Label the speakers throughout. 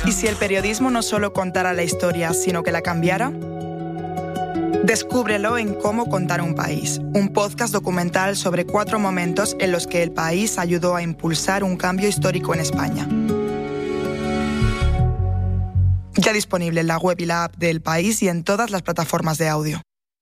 Speaker 1: ¿Y si el periodismo no solo contara la historia, sino que la cambiara? Descúbrelo en Cómo contar un país, un podcast documental sobre 4 momentos en los que el país ayudó a impulsar un cambio histórico en España. Ya disponible en la web y la app de El País y en todas las plataformas de audio.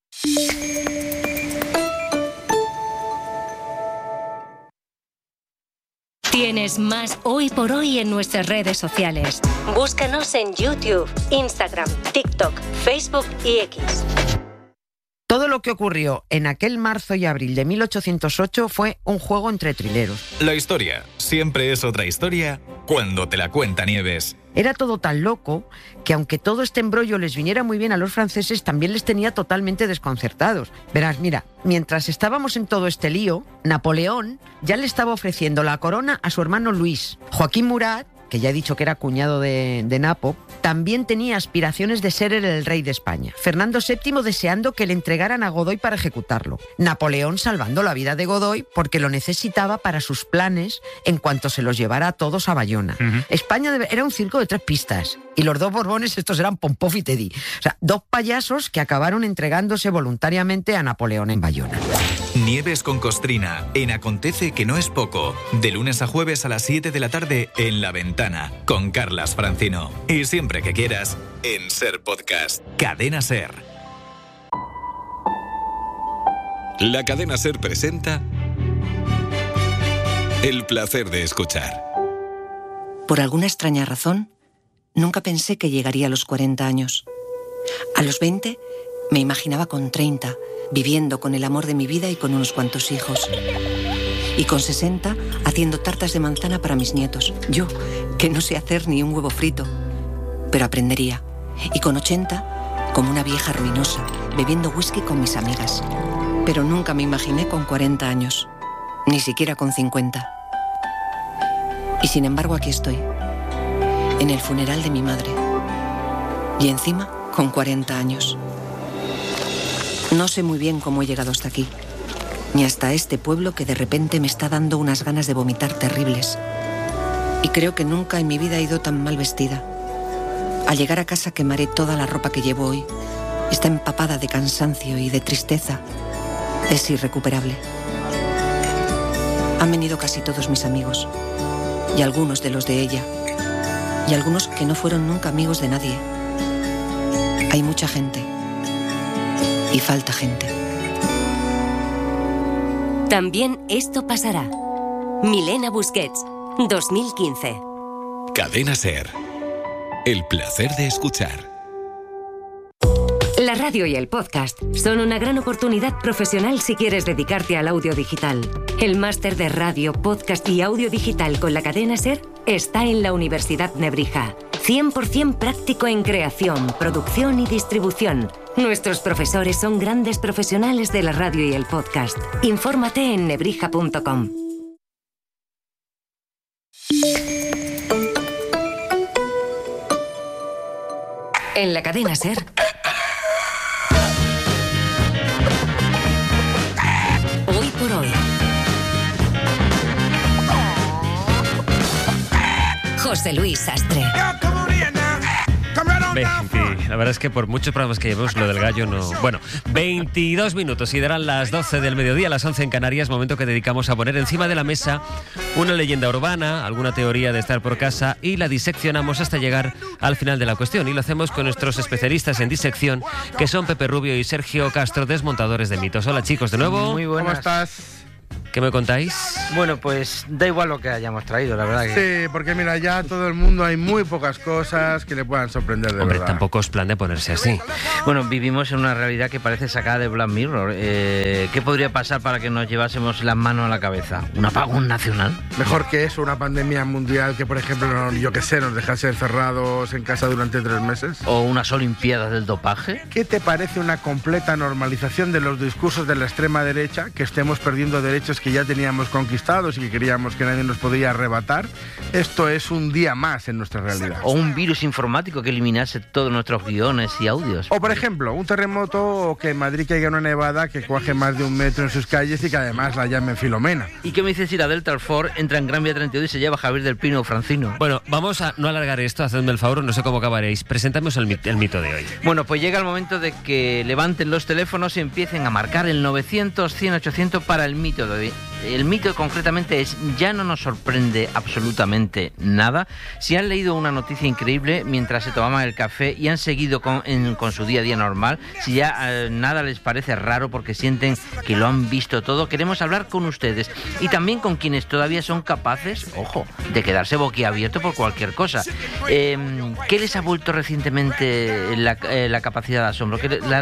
Speaker 2: Tienes más Hoy por Hoy en nuestras redes sociales. Búscanos en YouTube, Instagram, TikTok, Facebook y X.
Speaker 3: Todo lo que ocurrió en aquel marzo y abril de 1808 fue un juego entre trileros.
Speaker 4: La historia siempre es otra historia cuando te la cuenta Nieves.
Speaker 3: Era todo tan loco que aunque todo este embrollo les viniera muy bien a los franceses, también les tenía totalmente desconcertados. Verás, mira, mientras estábamos en todo este lío, Napoleón ya le estaba ofreciendo la corona a su hermano Luis. Joaquín Murat, que ya he dicho que era cuñado de Napo, también tenía aspiraciones de ser el rey de España. Fernando VII deseando que le entregaran a Godoy para ejecutarlo. Napoleón salvando la vida de Godoy porque lo necesitaba para sus planes en cuanto se los llevara a todos a Bayona. España era un circo de 3 pistas y los 2 Borbones estos eran Pompó y Teddy. O sea, 2 payasos que acabaron entregándose voluntariamente a Napoleón en Bayona.
Speaker 4: Nieves con Costrina, en Acontece que no es poco. De lunes a jueves a las 7 de la tarde en La Ventana, con Carlas Francino. Y siempre que quieras, en Ser Podcast. Cadena Ser.
Speaker 5: La cadena Ser presenta El placer de escuchar.
Speaker 6: Por alguna extraña razón, nunca pensé que llegaría a los 40 años. A los 20 me imaginaba con 30, viviendo con el amor de mi vida y con unos cuantos hijos. Y con 60, haciendo tartas de manzana para mis nietos. Yo, que no sé hacer ni un huevo frito, pero aprendería. Y con 80, como una vieja ruinosa, bebiendo whisky con mis amigas. Pero nunca me imaginé con 40 años, ni siquiera con 50. Y sin embargo aquí estoy, en el funeral de mi madre. Y encima, con 40 años. No sé muy bien cómo he llegado hasta aquí, ni hasta este pueblo que de repente me está dando unas ganas de vomitar terribles. Y creo que nunca en mi vida he ido tan mal vestida. Al llegar a casa quemaré toda la ropa que llevo hoy. Está empapada de cansancio y de tristeza. Es irrecuperable. Han venido casi todos mis amigos, y algunos de los de ella, y algunos que no fueron nunca amigos de nadie. Hay mucha gente. Y falta gente.
Speaker 2: También esto pasará. Milena Busquets, 2015.
Speaker 5: Cadena Ser. El placer de escuchar.
Speaker 2: La radio y el podcast son una gran oportunidad profesional si quieres dedicarte al audio digital. El máster de radio, podcast y audio digital con la cadena SER está en la Universidad Nebrija. 100% práctico en creación, producción y distribución. Nuestros profesores son grandes profesionales de la radio y el podcast. Infórmate en nebrija.com. En la cadena SER. Hoy por hoy. José Luis Sastre.
Speaker 7: La verdad es que por muchos programas que llevemos, lo del gallo no... Bueno, 22 minutos y darán las 12 del mediodía, las 11 en Canarias, momento que dedicamos a poner encima de la mesa una leyenda urbana, alguna teoría de estar por casa y la diseccionamos hasta llegar al final de la cuestión. Y lo hacemos con nuestros especialistas en disección, que son Pepe Rubio y Sergio Castro, desmontadores de mitos. Hola chicos, de nuevo.
Speaker 8: Muy buenas.
Speaker 9: ¿Cómo estás?
Speaker 7: ¿Qué me contáis?
Speaker 8: Bueno, pues da igual lo que hayamos traído, la verdad que...
Speaker 9: Sí, porque mira, ya todo el mundo hay muy pocas cosas que le puedan sorprender de
Speaker 7: Hombre,
Speaker 9: verdad.
Speaker 7: tampoco es plan de ponerse así.
Speaker 8: Bueno, vivimos en una realidad que parece sacada de Black Mirror. ¿Qué podría pasar para que nos llevásemos las manos a la cabeza? ¿Un apagón nacional?
Speaker 9: Mejor que eso, una pandemia mundial que, por ejemplo, yo qué sé, nos dejase encerrados en casa durante 3 meses.
Speaker 8: ¿O unas olimpiadas del dopaje?
Speaker 9: ¿Qué te parece una completa normalización de los discursos de la extrema derecha, que estemos perdiendo derechos que ya teníamos conquistados y que creíamos que nadie nos podía arrebatar, esto es un día más en nuestra realidad.
Speaker 8: O un virus informático que eliminase todos nuestros guiones y audios.
Speaker 9: O, por ejemplo, un terremoto o que en Madrid caiga una nevada que cuaje más de 1 metro en sus calles y que además la llamen Filomena.
Speaker 8: ¿Y qué me dices si la Delta Alfor entra en Gran Vía 32 y se lleva a Javier del Pino o Francino?
Speaker 7: Bueno, vamos a no alargar esto, hacedme el favor, no sé cómo acabaréis. Preséntanos el mito de hoy.
Speaker 8: Bueno, pues llega el momento de que levanten los teléfonos y empiecen a marcar el 900-100-800 para el mito de hoy. El mito concretamente es: ya no nos sorprende absolutamente nada. Si han leído una noticia increíble mientras se tomaban el café y han seguido con su día a día normal, si ya nada les parece raro porque sienten que lo han visto todo, queremos hablar con ustedes y también con quienes todavía son capaces, ojo, de quedarse boquiabierto por cualquier cosa. ¿Qué les ha vuelto recientemente la capacidad de asombro?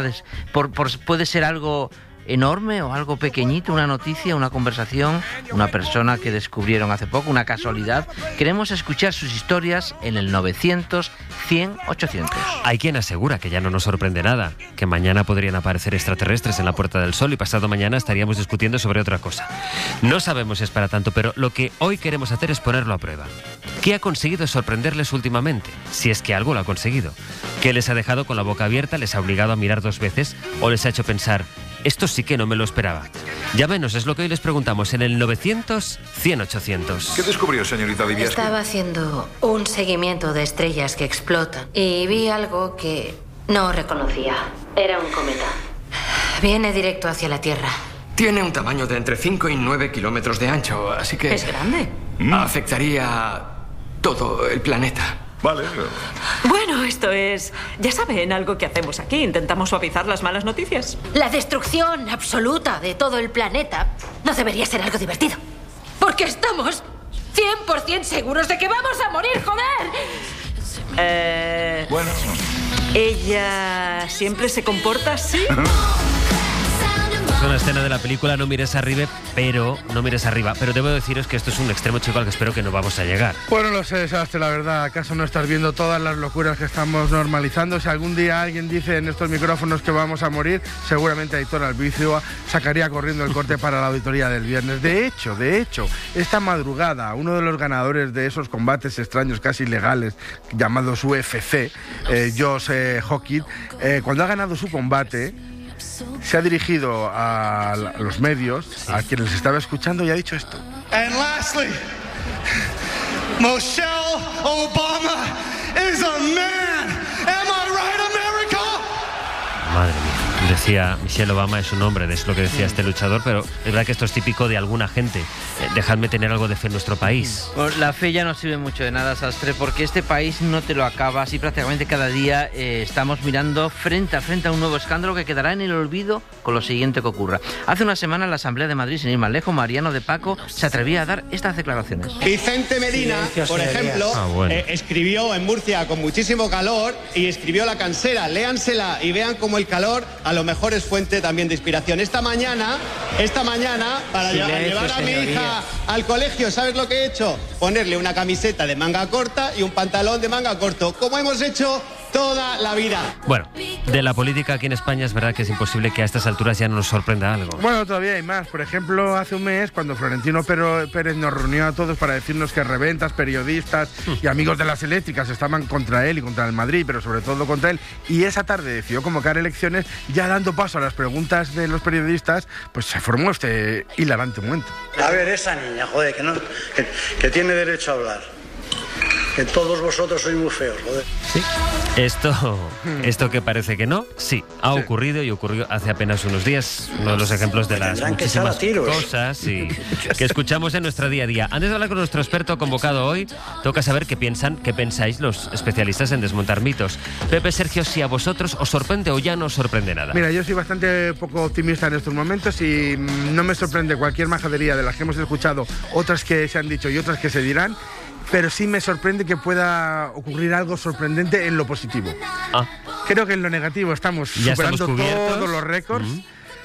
Speaker 8: ¿Puede ser algo enorme o algo pequeñito, una noticia, una conversación, una persona que descubrieron hace poco, una casualidad? Queremos escuchar sus historias en el 900-100-800.
Speaker 7: Hay quien asegura que ya no nos sorprende nada, que mañana podrían aparecer extraterrestres en la Puerta del Sol y pasado mañana estaríamos discutiendo sobre otra cosa. No sabemos si es para tanto, pero lo que hoy queremos hacer es ponerlo a prueba. ¿Qué ha conseguido sorprenderles últimamente? Si es que algo lo ha conseguido. ¿Qué les ha dejado con la boca abierta, les ha obligado a mirar 2 veces o les ha hecho pensar: esto sí que no me lo esperaba? Llámenos, es lo que hoy les preguntamos en el 900-100-800.
Speaker 10: ¿Qué descubrió, señorita Diviasky?
Speaker 11: Estaba haciendo un seguimiento de estrellas que explotan y vi algo que no reconocía. Era un cometa. Viene directo hacia la Tierra.
Speaker 12: Tiene un tamaño de entre 5 y 9 kilómetros de ancho, así que...
Speaker 11: ¿Es grande?
Speaker 12: Afectaría todo el planeta.
Speaker 10: Vale.
Speaker 13: Bueno, esto es, ya saben, algo que hacemos aquí. Intentamos suavizar las malas noticias.
Speaker 11: La destrucción absoluta de todo el planeta no debería ser algo divertido. Porque estamos 100% seguros de que vamos a morir, joder.
Speaker 10: Bueno.
Speaker 13: ¿Ella siempre se comporta así?
Speaker 7: Es una escena de la película No mires arriba, pero debo deciros que esto es un extremo, chico, al que espero que no vamos a llegar.
Speaker 9: Bueno, no sé, Sastre, la verdad, ¿acaso no estás viendo todas las locuras que estamos normalizando? Si algún día alguien dice en estos micrófonos que vamos a morir, seguramente Aitor Albizua sacaría corriendo el corte para la auditoría del viernes. De hecho, esta madrugada, uno de los ganadores de esos combates extraños, casi ilegales, llamados UFC, Josh Hawkins, cuando ha ganado su combate, se ha dirigido a los medios, a quienes estaba escuchando, y ha dicho esto.
Speaker 14: And lastly, Michelle Obama is a man. Am I right, America?
Speaker 7: Madre mía. Decía Michelle Obama es un hombre, es lo que decía este luchador, pero es verdad que esto es típico de alguna gente. Dejadme tener algo de fe en nuestro país.
Speaker 8: Bueno, la fe ya no sirve mucho de nada, Sastre, porque este país no te lo acabas y prácticamente cada día estamos mirando frente a frente a un nuevo escándalo que quedará en el olvido con lo siguiente que ocurra. Hace una semana en la Asamblea de Madrid, sin ir más lejos, Mariano de Paco se atrevía a dar estas declaraciones.
Speaker 15: Vicente Medina, por ejemplo, escribió en Murcia con muchísimo calor y escribió La Cansera. Léansela y vean cómo el calor a lo mejor es fuente también de inspiración. Esta mañana, para llevar a mi hija al colegio, ¿sabes lo que he hecho? Ponerle una camiseta de manga corta y un pantalón de manga corto, como hemos hecho toda la vida.
Speaker 7: Bueno, de la política aquí en España es verdad que es imposible que a estas alturas ya no nos sorprenda algo.
Speaker 9: Bueno, todavía hay más. Por ejemplo, hace un mes, cuando Florentino Pérez nos reunió a todos para decirnos que reventas, periodistas y amigos de las eléctricas estaban contra él y contra el Madrid, pero sobre todo contra él, y esa tarde decidió convocar elecciones, ya dando paso a las preguntas de los periodistas, pues se formó este hilarante momento.
Speaker 16: A ver, esa niña, joder, que tiene derecho a hablar. Que todos vosotros sois muy feos, joder.
Speaker 7: Sí. Esto que parece que no, sí, ha ocurrido y ocurrió hace apenas unos días. Uno de los ejemplos de las muchísimas cosas que escuchamos en nuestro día a día. Antes de hablar con nuestro experto convocado hoy, toca saber qué pensáis los especialistas en desmontar mitos. Pepe, Sergio, si a vosotros os sorprende o ya no os sorprende nada.
Speaker 9: Mira, yo soy bastante poco optimista en estos momentos y no me sorprende cualquier majadería de las que hemos escuchado, otras que se han dicho y otras que se dirán. Pero sí me sorprende que pueda ocurrir algo sorprendente en lo positivo. Creo que en lo negativo estamos superando todos los récords.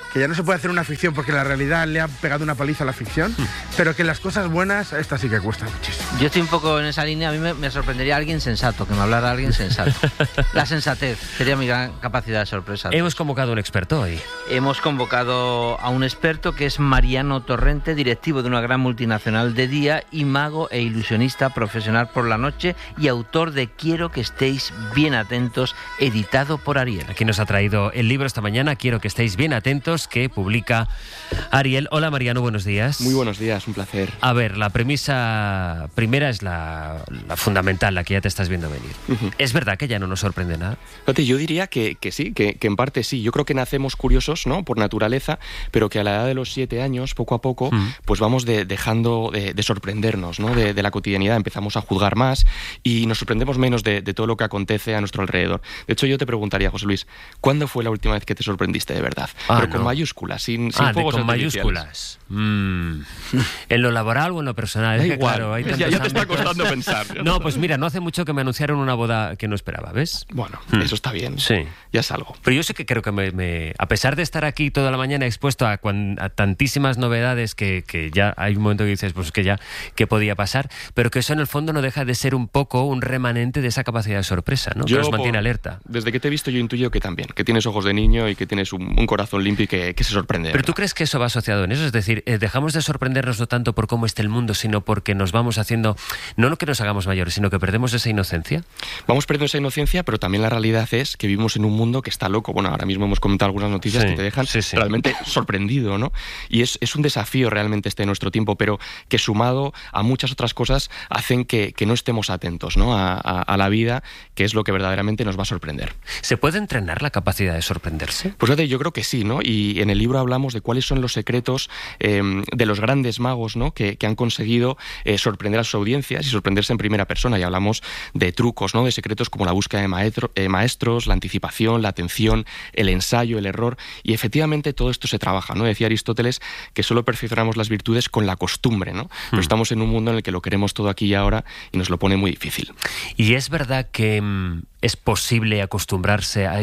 Speaker 9: que ya no se puede hacer una ficción porque la realidad le ha pegado una paliza a la ficción, pero que las cosas buenas, estas sí que cuestan muchísimo.
Speaker 8: Yo estoy un poco en esa línea. A mí me sorprendería alguien sensato, que me hablara alguien sensato. La sensatez sería mi gran capacidad de sorpresa.
Speaker 7: Hemos convocado a un experto hoy.
Speaker 8: Hemos convocado a un experto que es Mariano Torrente, directivo de una gran multinacional de día y mago e ilusionista profesional por la noche y autor de Quiero que estéis bien atentos, editado por Ariel.
Speaker 7: Aquí nos ha traído el libro esta mañana, Quiero que estéis bien atentos, que publica Ariel. Hola Mariano, buenos días.
Speaker 17: Muy buenos días, un placer.
Speaker 7: A ver, la premisa primera es la fundamental, la que ya te estás viendo venir. ¿Es verdad que ya no nos sorprende nada?
Speaker 17: Fíjate, yo diría que sí, que en parte sí. Yo creo que nacemos curiosos, ¿no?, por naturaleza, pero que a la edad de los 7 años, poco a poco, pues vamos dejando de sorprendernos, ¿no?, de la cotidianidad. Empezamos a juzgar más y nos sorprendemos menos de todo lo que acontece a nuestro alrededor. De hecho, yo te preguntaría, José Luis, ¿cuándo fue la última vez que te sorprendiste de verdad? Pero con mayúsculas, sin fuegos
Speaker 7: con mayúsculas. En lo laboral o en lo personal.
Speaker 17: Da
Speaker 7: es que,
Speaker 17: igual.
Speaker 7: claro, hay tantos
Speaker 17: Ya te está
Speaker 7: ámbitos.
Speaker 17: costando pensar.
Speaker 7: No, pues mira, no hace mucho que me anunciaron una boda que no esperaba, ¿ves?
Speaker 17: Bueno, eso está bien.
Speaker 7: Sí.
Speaker 17: Ya es algo.
Speaker 7: Pero yo sé que creo que a pesar de estar aquí toda la mañana expuesto a tantísimas novedades que ya hay un momento que dices, pues que ya, ¿qué podía pasar? Pero que eso en el fondo no deja de ser un poco un remanente de esa capacidad de sorpresa, ¿no? Que nos mantiene alerta.
Speaker 17: Desde que te he visto yo intuyo que también, que tienes ojos de niño y que tienes un corazón limpio y que se sorprende.
Speaker 7: ¿Pero tú crees que eso va asociado en eso? Es decir, dejamos de sorprendernos no tanto por cómo está el mundo, sino porque nos vamos haciendo, no que nos hagamos mayores, sino que perdemos esa inocencia.
Speaker 17: Vamos perdiendo esa inocencia, pero también la realidad es que vivimos en un mundo que está loco. Bueno, ahora mismo hemos comentado algunas noticias que te dejan realmente sorprendido, ¿no? Y es un desafío realmente de nuestro tiempo, pero que sumado a muchas otras cosas hacen que no estemos atentos, ¿no?, a la vida, que es lo que verdaderamente nos va a sorprender.
Speaker 7: ¿Se puede entrenar la capacidad de sorprenderse?
Speaker 17: Pues fíjate, yo creo que sí, ¿no? Y en el libro hablamos de cuáles son los secretos de los grandes magos, ¿no?, que han conseguido sorprender a sus audiencias y sorprenderse en primera persona. Y hablamos de trucos, ¿no?, de secretos como la búsqueda de maestros, la anticipación, la atención, el ensayo, el error. Y efectivamente todo esto se trabaja, ¿no? Decía Aristóteles que solo perfeccionamos las virtudes con la costumbre, ¿no? Pero estamos en un mundo en el que lo queremos todo aquí y ahora y nos lo pone muy difícil.
Speaker 7: Y es verdad que es posible acostumbrarse a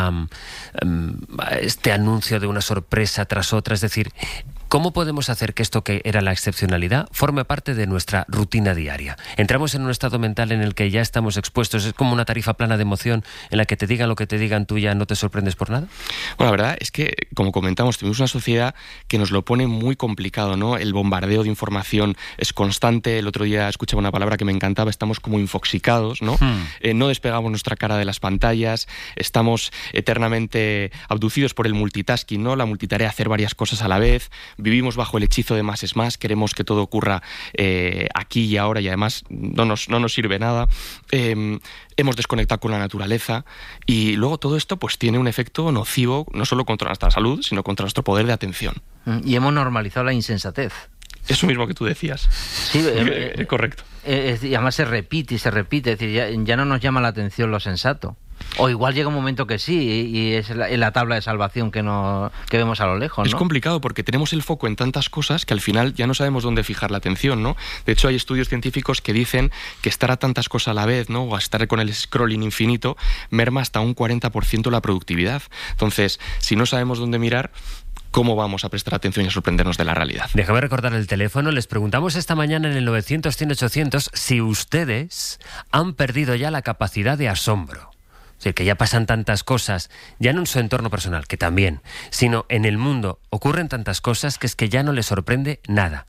Speaker 7: este anuncio de una sorpresa tras otra. Es decir, ¿cómo podemos hacer que esto que era la excepcionalidad forme parte de nuestra rutina diaria? Entramos en un estado mental en el que ya estamos expuestos. Es como una tarifa plana de emoción en la que te digan lo que te digan, tú ya no te sorprendes por nada.
Speaker 17: Bueno, la verdad es que, como comentamos, tenemos una sociedad que nos lo pone muy complicado, ¿no? El bombardeo de información es constante. El otro día escuchaba una palabra que me encantaba, estamos como infoxicados, ¿no? No despegamos nuestra cara de las pantallas, estamos eternamente abducidos por el multitasking, ¿no?, la multitarea, hacer varias cosas a la vez. Vivimos bajo el hechizo de más es más, queremos que todo ocurra aquí y ahora y además no nos sirve nada. Hemos desconectado con la naturaleza y luego todo esto pues tiene un efecto nocivo no solo contra nuestra salud, sino contra nuestro poder de atención.
Speaker 8: Y hemos normalizado la insensatez.
Speaker 17: Eso mismo que tú decías.
Speaker 8: Sí,
Speaker 17: correcto.
Speaker 8: Y además se repite y se repite, es decir, ya no nos llama la atención lo sensato. O igual llega un momento que sí, y es la tabla de salvación que vemos a lo lejos, ¿no?
Speaker 17: Es complicado porque tenemos el foco en tantas cosas que al final ya no sabemos dónde fijar la atención, ¿no? De hecho, hay estudios científicos que dicen que estar a tantas cosas a la vez, ¿no?, o estar con el scrolling infinito, merma hasta un 40% la productividad. Entonces, si no sabemos dónde mirar, ¿cómo vamos a prestar atención y a sorprendernos de la realidad?
Speaker 7: Déjame recordar el teléfono. Les preguntamos esta mañana en el 900-100-800 si ustedes han perdido ya la capacidad de asombro. Es decir, que ya pasan tantas cosas, ya no en su entorno personal, que también, sino en el mundo ocurren tantas cosas que es que ya no les sorprende nada.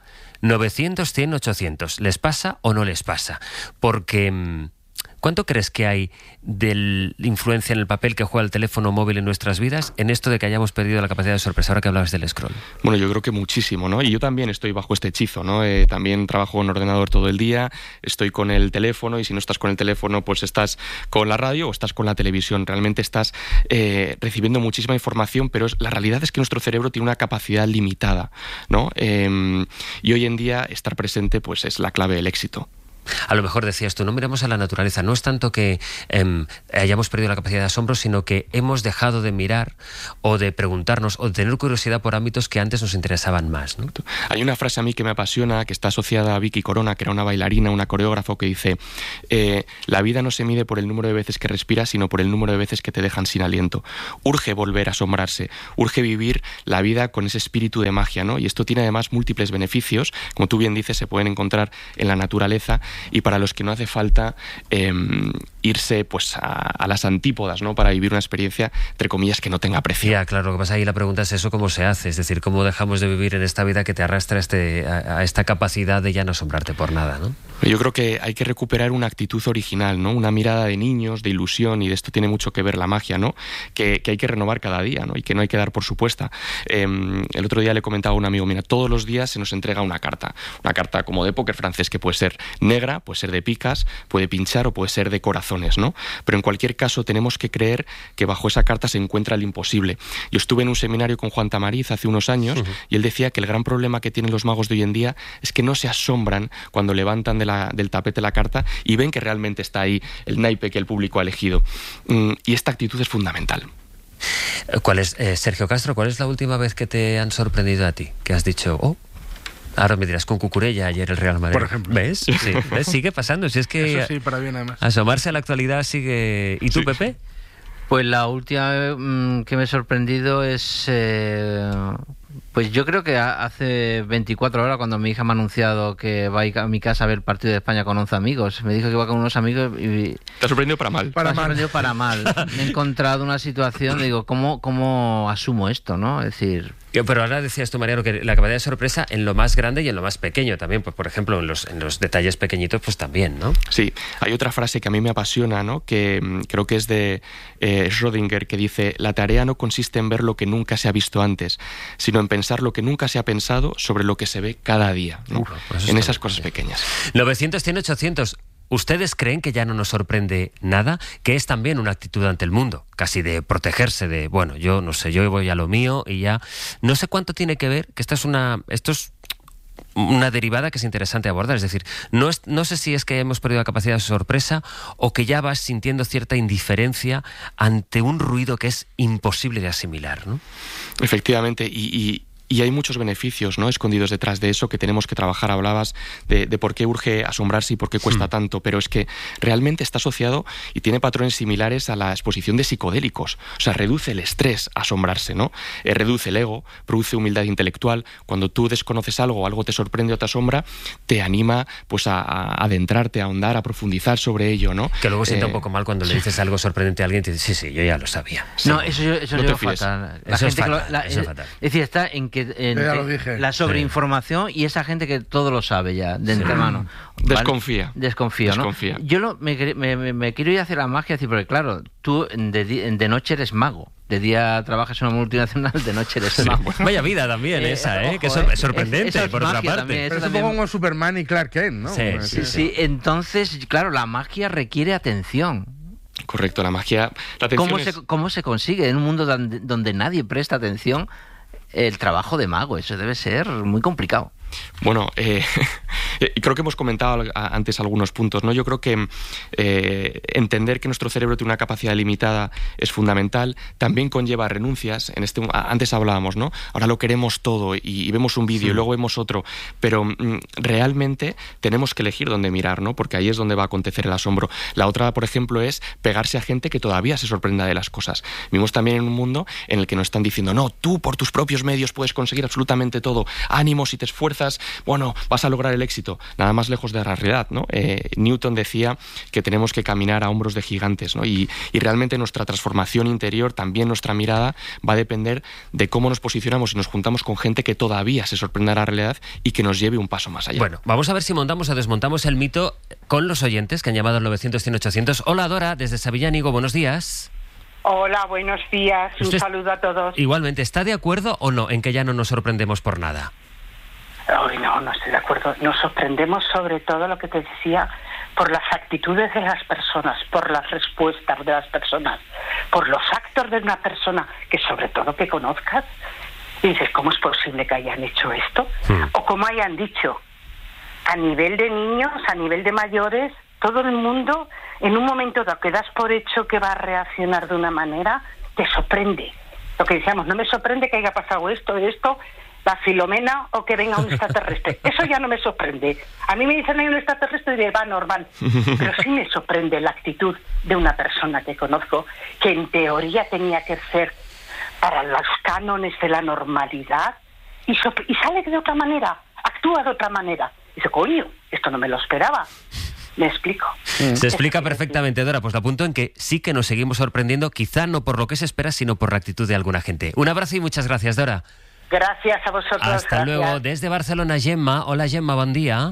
Speaker 7: 900-100-800. ¿Les pasa o no les pasa? Porque ¿cuánto crees que hay de influencia en el papel que juega el teléfono móvil en nuestras vidas en esto de que hayamos perdido la capacidad de sorpresa? Ahora que hablabas del scroll.
Speaker 17: Bueno, yo creo que muchísimo, ¿no? Y yo también estoy bajo este hechizo, ¿no? También trabajo en ordenador todo el día, estoy con el teléfono y si no estás con el teléfono, pues estás con la radio o estás con la televisión. Realmente estás recibiendo muchísima información, pero la realidad es que nuestro cerebro tiene una capacidad limitada, ¿no? Y hoy en día estar presente, pues es la clave del éxito.
Speaker 7: A lo mejor decías tú, no miramos a la naturaleza, no es tanto que hayamos perdido la capacidad de asombro, sino que hemos dejado de mirar o de preguntarnos o de tener curiosidad por ámbitos que antes nos interesaban más, ¿no?
Speaker 17: Hay una frase a mí que me apasiona, que está asociada a Vicky Corona, que era una bailarina, una coreógrafa, que dice: la vida no se mide por el número de veces que respiras, sino por el número de veces que te dejan sin aliento. Urge volver a asombrarse, urge vivir la vida con ese espíritu de magia, ¿no? Y esto tiene además múltiples beneficios, como tú bien dices, se pueden encontrar en la naturaleza, y para los que no hace falta irse pues a las antípodas, ¿no? Para vivir una experiencia, entre comillas, que no tenga precio.
Speaker 7: Ya, claro, lo que pasa ahí la pregunta es eso, ¿cómo se hace? Es decir, ¿cómo dejamos de vivir en esta vida que te arrastra a esta capacidad de ya no asombrarte por nada, ¿no?
Speaker 17: Yo creo que hay que recuperar una actitud original, ¿no? Una mirada de niños, de ilusión, y de esto tiene mucho que ver la magia, ¿no? Que hay que renovar cada día, ¿no? Y que no hay que dar por supuesta. El otro día le comentaba a un amigo, mira, todos los días se nos entrega una carta como de póker francés, que puede ser negra, puede ser de picas, puede pinchar o puede ser de corazones, ¿no? Pero en cualquier caso tenemos que creer que bajo esa carta se encuentra el imposible. Yo estuve en un seminario con Juan Tamariz hace unos años y él decía que el gran problema que tienen los magos de hoy en día es que no se asombran cuando levantan del tapete la carta y ven que realmente está ahí el naipe que el público ha elegido. Y esta actitud es fundamental.
Speaker 7: Sergio Castro, ¿cuál es la última vez que te han sorprendido a ti? Que has dicho, ahora me dirás, con Cucurella ayer el Real Madrid.
Speaker 9: Por ejemplo.
Speaker 7: ¿Ves? Sí, ¿ves? Sigue pasando. Si es que
Speaker 9: eso sí, para bien además.
Speaker 7: Asomarse a la actualidad sigue... ¿Y tú, sí, Pepe?
Speaker 8: Pues la última que me he sorprendido es... Pues yo creo que hace 24 horas, cuando mi hija me ha anunciado que va a ir a mi casa a ver el partido de España con 11 amigos, me dijo que va con unos amigos y...
Speaker 17: ¿Te ha sorprendido para mal?
Speaker 8: Me ha sorprendido para mal. Me he encontrado una situación, digo, ¿cómo asumo esto, no? Es decir...
Speaker 7: Pero ahora decías tú, Mariano, que la capacidad de sorpresa en lo más grande y en lo más pequeño también, pues por ejemplo en los detalles pequeñitos, pues también, ¿no?
Speaker 17: Sí, hay otra frase que a mí me apasiona, ¿no? Que creo que es de Schrödinger, que dice: la tarea no consiste en ver lo que nunca se ha visto antes, sino en pensar lo que nunca se ha pensado sobre lo que se ve cada día, ¿no? Pues en esas cosas pequeñas.
Speaker 7: 900, 100, 800. ¿Ustedes creen que ya no nos sorprende nada? Que es también una actitud ante el mundo, casi de protegerse de, bueno, yo no sé, yo voy a lo mío y ya. No sé cuánto tiene que ver, que esto es una derivada que es interesante abordar. Es decir, no sé si es que hemos perdido la capacidad de sorpresa o que ya vas sintiendo cierta indiferencia ante un ruido que es imposible de asimilar, ¿no?
Speaker 17: Efectivamente, y hay muchos beneficios, ¿no?, escondidos detrás de eso que tenemos que trabajar. Hablabas de por qué urge asombrarse y por qué cuesta tanto, pero es que realmente está asociado y tiene patrones similares a la exposición de psicodélicos. O sea, reduce el estrés asombrarse, ¿no? Reduce el ego, produce humildad intelectual. Cuando tú desconoces algo o algo te sorprende o te asombra, te anima pues a adentrarte, a ahondar, a profundizar sobre ello, ¿no?
Speaker 7: Que luego sienta un poco mal cuando le dices algo sorprendente a alguien y te dice, sí, yo ya lo sabía.
Speaker 8: No, eso es fatal.
Speaker 7: Eso es fatal.
Speaker 8: Es decir, está en la sobreinformación y esa gente que todo lo sabe ya de antemano.
Speaker 17: Desconfía.
Speaker 8: ¿no? Yo me quiero ir hacia la magia, porque claro, tú de noche eres mago. De día trabajas en una multinacional, de noche eres mago.
Speaker 7: Vaya vida también esa, que es sorprendente, es por otra parte.
Speaker 9: También, pero es un poco como Superman y Clark Kent, ¿no?
Speaker 8: Sí. Entonces, claro, la magia requiere atención.
Speaker 17: Correcto, la magia... La atención
Speaker 8: ¿Cómo se consigue en un mundo donde nadie presta atención el trabajo de mago? Eso debe ser muy complicado.
Speaker 17: Bueno, creo que hemos comentado antes algunos puntos, ¿no? Yo creo que entender que nuestro cerebro tiene una capacidad limitada es fundamental. También conlleva renuncias. Antes hablábamos, ¿no? Ahora lo queremos todo y vemos un vídeo y luego vemos otro, pero realmente tenemos que elegir dónde mirar, ¿no? Porque ahí es donde va a acontecer el asombro. La otra, por ejemplo, es pegarse a gente que todavía se sorprenda de las cosas. Vivimos también en un mundo en el que nos están diciendo, no, tú por tus propios medios puedes conseguir absolutamente todo. Ánimo, si te esfuerzas, bueno, vas a lograr el éxito. Nada más lejos de la realidad, ¿no? Newton decía que tenemos que caminar a hombros de gigantes, ¿no? Y realmente nuestra transformación interior, también nuestra mirada, va a depender de cómo nos posicionamos y nos juntamos con gente que todavía se sorprenda de la realidad y que nos lleve un paso más allá.
Speaker 7: Bueno, vamos a ver si montamos o desmontamos el mito con los oyentes que han llamado al 900 100 800. Hola, Dora, desde Sabillánigo, buenos días.
Speaker 18: Hola, buenos días, un saludo a todos.
Speaker 7: Igualmente, ¿está de acuerdo o no en que ya no nos sorprendemos por nada?
Speaker 18: No estoy de acuerdo. Nos sorprendemos sobre todo, lo que te decía, por las actitudes de las personas, por las respuestas de las personas, por los actos de una persona que sobre todo que conozcas, y dices, ¿cómo es posible que hayan hecho esto? O cómo hayan dicho. a nivel de niños, a nivel de mayores, todo el mundo, en un momento dado que das por hecho que va a reaccionar de una manera, te sorprende. Lo que decíamos, no me sorprende que haya pasado esto, la Filomena, o que venga un extraterrestre. Eso ya no me sorprende. A mí me dicen hay un extraterrestre y diré, va, normal. Pero sí me sorprende la actitud de una persona que conozco, que en teoría tenía que ser para los cánones de la normalidad, y sale de otra manera, actúa de otra manera. Y dice, coño, esto no me lo esperaba. Me explico.
Speaker 7: Se explica perfectamente, Dora. Pues lo apunto en que sí que nos seguimos sorprendiendo, quizá no por lo que se espera, sino por la actitud de alguna gente. Un abrazo y muchas gracias, Dora.
Speaker 18: Gracias a vosotros.
Speaker 7: Hasta luego. Desde Barcelona, Gemma. Hola, Gemma, buen día.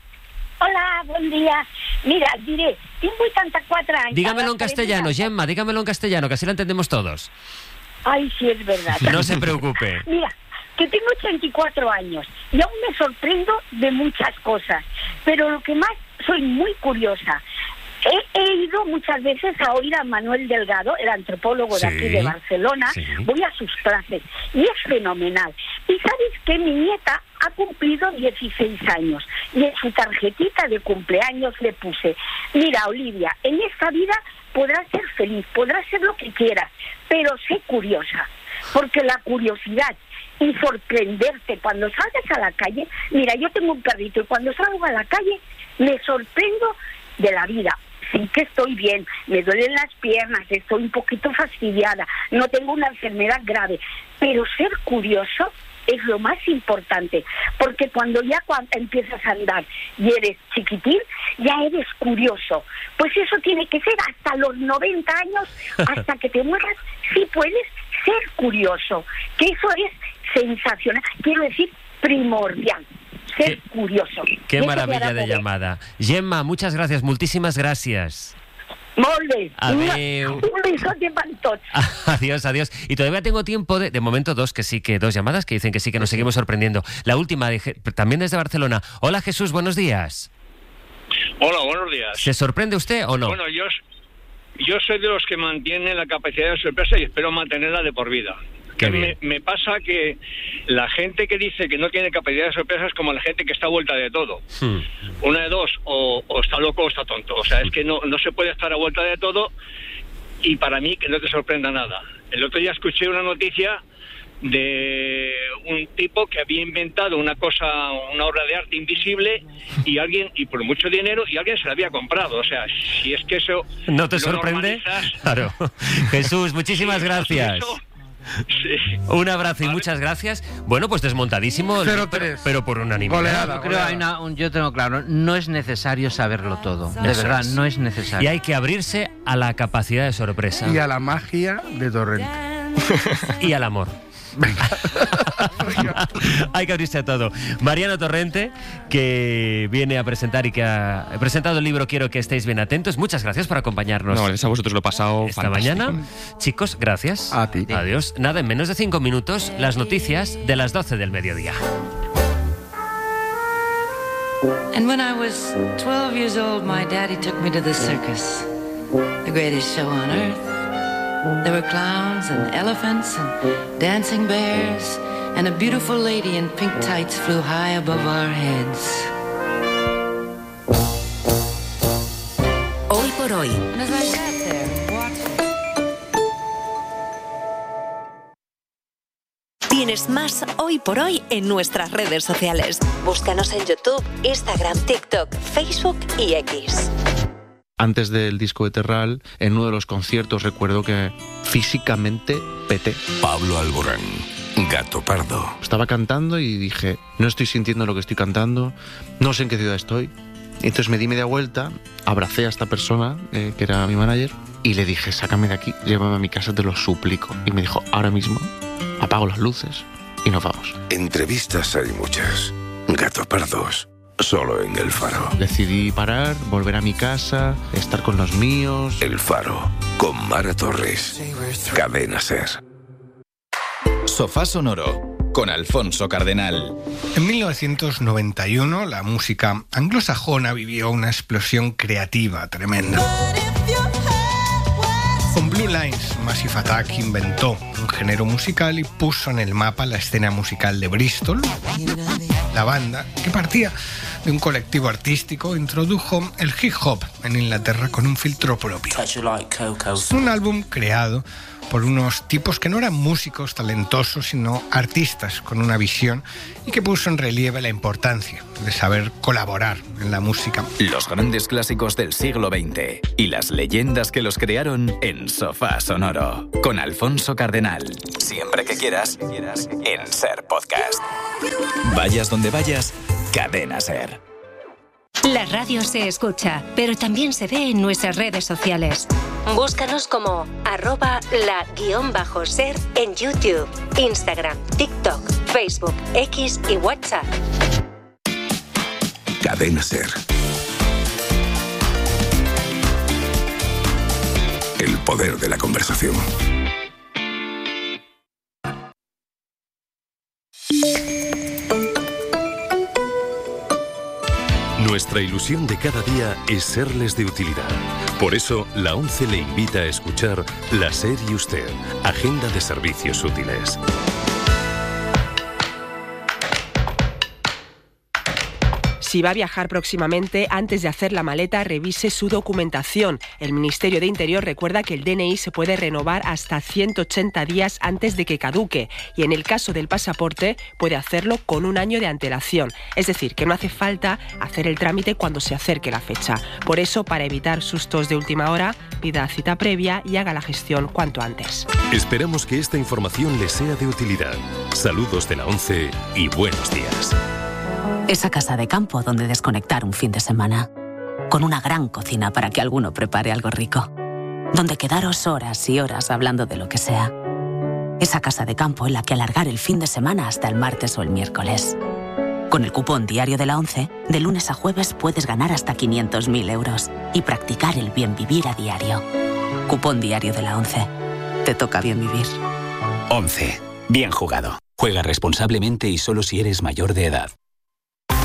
Speaker 19: Hola, buen día. Mira, diré, tengo 84 años.
Speaker 7: Dígamelo en castellano, Gemma, dígamelo en castellano, que así lo entendemos todos.
Speaker 19: Ay, sí, es verdad.
Speaker 7: No se preocupe.
Speaker 19: Mira, que tengo 84 años y aún me sorprendo de muchas cosas, pero lo que más, soy muy curiosa. He ido muchas veces a oír a Manuel Delgado, el antropólogo de aquí de Barcelona, voy a sus clases y es fenomenal. Y sabes que mi nieta ha cumplido 16 años y en su tarjetita de cumpleaños le puse, mira, Olivia, en esta vida podrás ser feliz, podrás ser lo que quieras, pero sé curiosa, porque la curiosidad y sorprenderte cuando salgas a la calle, mira, yo tengo un perrito y cuando salgo a la calle me sorprendo de la vida. Sí que estoy bien, me duelen las piernas, estoy un poquito fastidiada, no tengo una enfermedad grave, pero ser curioso es lo más importante, porque cuando empiezas a andar y eres chiquitín, ya eres curioso. Pues eso tiene que ser hasta los 90 años, hasta que te mueras, sí puedes ser curioso, que eso es sensacional, quiero decir primordial. Ser curioso.
Speaker 7: Qué maravilla de llamada. Gemma, muchas gracias, muchísimas gracias.
Speaker 19: Molt bé.
Speaker 7: Adeu.
Speaker 19: Un besote para tots.
Speaker 7: Adiós, adiós. Y todavía tengo tiempo de momento dos llamadas que dicen que sí, que nos seguimos sorprendiendo. La última, también desde Barcelona. Hola, Jesús, buenos días.
Speaker 20: Hola, buenos días.
Speaker 7: ¿Se sorprende usted o no?
Speaker 20: Bueno, yo soy de los que mantienen la capacidad de sorpresa y espero mantenerla de por vida. Me pasa que la gente que dice que no tiene capacidad de sorpresa es como la gente que está a vuelta de todo. Una de dos, o está loco o está tonto. O sea, es que no se puede estar a vuelta de todo, y para mí que no te sorprenda nada. El otro día escuché una noticia de un tipo que había inventado una obra de arte invisible y por mucho dinero, y alguien se la había comprado. O sea, si es que eso
Speaker 7: ¿no te sorprende? Claro. Jesús, muchísimas gracias. Sí. Un abrazo y muchas gracias. Bueno, pues desmontadísimo, pero por unanimidad.
Speaker 8: Yo tengo claro, no es necesario saberlo todo. De verdad, no es necesario.
Speaker 7: Y hay que abrirse a la capacidad de sorpresa.
Speaker 9: Y a la magia de Torrente.
Speaker 7: Y al amor. Hay que abrirse a todo. Mariano Torrente, que viene a presentar y que ha presentado el libro Quiero que estéis bien atentos. Muchas gracias por acompañarnos.
Speaker 17: No, gracias a vosotros, lo he pasado
Speaker 7: esta
Speaker 17: fantástico.
Speaker 7: mañana. Chicos, gracias.
Speaker 9: A ti.
Speaker 7: Adiós. Nada, en menos de 5 minutos, las noticias de las 12 del mediodía.
Speaker 21: And when I was 12 years old, my daddy took me to the circus, the greatest show on earth. There were clowns and elephants and dancing bears, and a beautiful lady in pink tights flew high above our heads.
Speaker 2: Hoy por hoy. Tienes más Hoy por Hoy en nuestras redes sociales. Búscanos en YouTube, Instagram, TikTok, Facebook y X.
Speaker 22: Antes del disco de Terral, en uno de los conciertos recuerdo que físicamente peté.
Speaker 5: Pablo Alborán, Gato Pardo.
Speaker 22: Estaba cantando y dije, no estoy sintiendo lo que estoy cantando, no sé en qué ciudad estoy. Entonces me di media vuelta, abracé a esta persona, que era mi manager, y le dije, sácame de aquí, llévame a mi casa, te lo suplico. Y me dijo, ahora mismo apago las luces y nos vamos.
Speaker 5: Entrevistas hay muchas. Gato Pardos. Solo en El Faro.
Speaker 22: Decidí parar, volver a mi casa, estar con los míos.
Speaker 5: El Faro, con Mara Torres. Cadena SER.
Speaker 4: Sofá Sonoro, con Alfonso Cardenal.
Speaker 23: En 1991, la música anglosajona vivió una explosión creativa tremenda. Con Blue Lines, Massive Attack inventó un género musical y puso en el mapa la escena musical de Bristol. La banda, que partía de un colectivo artístico, introdujo el hip hop en Inglaterra con un filtro propio. Un álbum creado por unos tipos que no eran músicos talentosos, sino artistas con una visión, y que puso en relieve la importancia de saber colaborar en la música.
Speaker 4: Los grandes clásicos del siglo XX y las leyendas que los crearon en Sofá Sonoro, con Alfonso Cardenal. Siempre que quieras, en Ser Podcast. Vayas donde vayas, Cadena Ser.
Speaker 2: La radio se escucha, pero también se ve en nuestras redes sociales. Búscanos como @la_ser en YouTube, Instagram, TikTok, Facebook, X y WhatsApp.
Speaker 5: Cadena Ser. El poder de la conversación.
Speaker 1: Nuestra ilusión de cada día es serles de utilidad. Por eso, la ONCE le invita a escuchar La SER y Usted, Agenda de Servicios Útiles.
Speaker 3: Si va a viajar próximamente, antes de hacer la maleta, revise su documentación. El Ministerio de Interior recuerda que el DNI se puede renovar hasta 180 días antes de que caduque, y en el caso del pasaporte puede hacerlo con 1 año de antelación. Es decir, que no hace falta hacer el trámite cuando se acerque la fecha. Por eso, para evitar sustos de última hora, pida cita previa y haga la gestión cuanto antes.
Speaker 1: Esperamos que esta información les sea de utilidad. Saludos de la ONCE y buenos días.
Speaker 6: Esa casa de campo donde desconectar un fin de semana. Con una gran cocina para que alguno prepare algo rico. Donde quedaros horas y horas hablando de lo que sea. Esa casa de campo en la que alargar el fin de semana hasta el martes o el miércoles. Con el cupón diario de la ONCE, de lunes a jueves puedes ganar hasta 500.000 euros y practicar el bien vivir a diario. Cupón diario de la ONCE. Te toca bien vivir.
Speaker 24: ONCE. Bien jugado. Juega responsablemente y solo si eres mayor de edad.